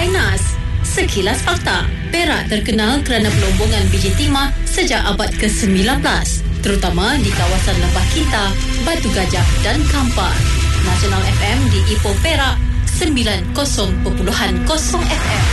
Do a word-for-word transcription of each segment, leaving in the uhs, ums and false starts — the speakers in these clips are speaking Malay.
Ainas. Sekilas fakta, Perak terkenal kerana pelombongan biji timah sejak abad ke sembilan belas, terutama di kawasan Lembah Kinta, Batu Gajah dan Kampar. Nasional F M di Ipoh Perak sembilan puluh perpuluhan kosong F M.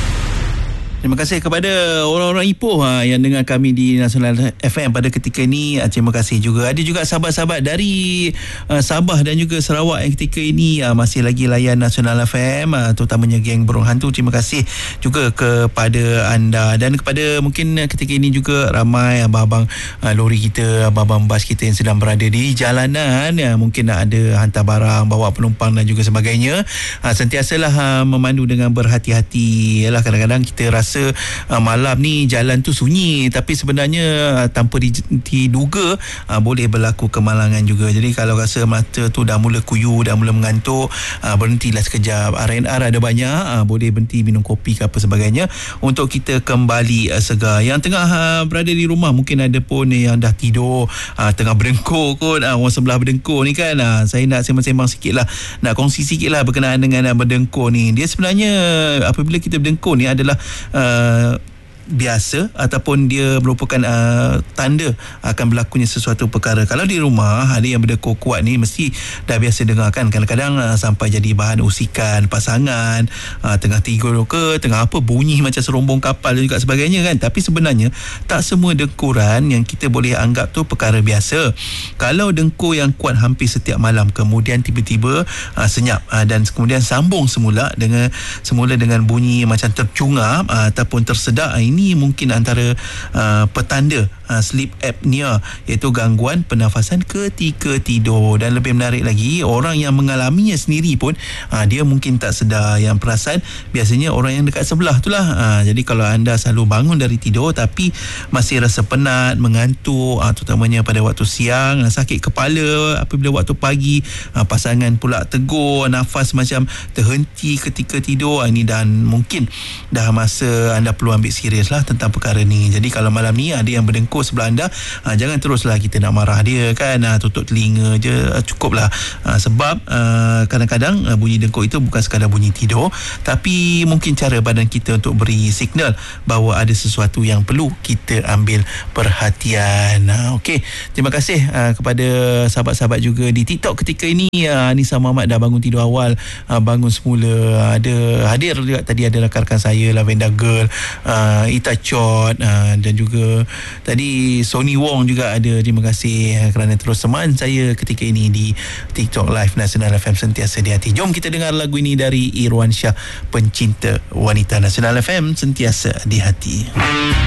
Terima kasih kepada orang-orang Ipoh ha, yang dengar kami di Nasional F M pada ketika ini. Terima kasih juga. Ada juga sahabat-sahabat dari uh, Sabah dan juga Sarawak yang ketika ini uh, masih lagi layan Nasional F M, uh, terutamanya geng Burung Hantu. Terima kasih juga kepada anda dan kepada mungkin ketika ini juga ramai abang-abang uh, lori kita, abang-abang bas kita yang sedang berada di jalanan, ya, mungkin nak ada hantar barang, bawa penumpang dan juga sebagainya. Uh, sentiasalah uh, memandu dengan berhati-hati. Yalah, kadang-kadang kita rasa Rasa uh, malam ni jalan tu sunyi, tapi sebenarnya uh, tanpa diduga uh, boleh berlaku kemalangan juga. Jadi kalau rasa mata tu dah mula kuyu, dah mula mengantuk, uh, berhentilah sekejap. R and R ada banyak, uh, boleh berhenti minum kopi ke apa sebagainya untuk kita kembali uh, segar. Yang tengah uh, berada di rumah, mungkin ada pun yang dah tidur, uh, tengah berdengkur kot, uh, orang sebelah berdengkur ni kan. Uh, saya nak sembang-sembang sikit lah, nak kongsi sikit lah berkenaan dengan uh, berdengkur ni. Dia sebenarnya apabila kita berdengkur ni adalah Uh, biasa ataupun dia merupakan uh, tanda akan berlakunya sesuatu perkara. Kalau di rumah ada yang berdengkur kuat ni, mesti dah biasa dengar kan, kadang-kadang uh, sampai jadi bahan usikan pasangan, uh, tengah tidur ke tengah apa bunyi macam serombong kapal dan juga sebagainya kan. Tapi sebenarnya tak semua dengkuran yang kita boleh anggap tu perkara biasa. Kalau dengkur yang kuat hampir setiap malam, kemudian tiba-tiba uh, senyap uh, dan kemudian sambung semula dengan semula dengan bunyi macam tercungap uh, ataupun tersedak, uh, ini Ini mungkin antara uh, petanda uh, sleep apnea, iaitu gangguan pernafasan ketika tidur. Dan lebih menarik lagi, orang yang mengalaminya sendiri pun uh, dia mungkin tak sedar, yang perasan biasanya orang yang dekat sebelah itulah. Uh, jadi kalau anda selalu bangun dari tidur tapi masih rasa penat, mengantuk, uh, terutamanya pada waktu siang, uh, sakit kepala apabila waktu pagi, uh, pasangan pula tegur, nafas macam terhenti ketika tidur, uh, ini dan mungkin dah masa anda perlu ambil serius lah tentang perkara ni. Jadi kalau malam ni ada yang berdengkur sebelah anda, ha, jangan teruslah kita nak marah dia kan, ha, tutup telinga je, ha, cukuplah, ha, sebab ha, kadang-kadang ha, bunyi dengkur itu bukan sekadar bunyi tidur, tapi mungkin cara badan kita untuk beri signal bahawa ada sesuatu yang perlu kita ambil perhatian. ha, Okey, terima kasih ha, kepada sahabat-sahabat juga di TikTok ketika ini. ha, Anissa Muhammad dah bangun tidur awal, ha, bangun semula, ada hadir juga tadi ada rakan-rakan saya, Lavender Girl, uh, Ita Chot, uh, dan juga tadi Sony Wong juga ada. Terima kasih uh, kerana terus teman saya ketika ini di TikTok Live Nasional F M, sentiasa di hati. Jom kita dengar lagu ini dari Irwan Shah, pencinta wanita. Nasional F M, sentiasa di hati.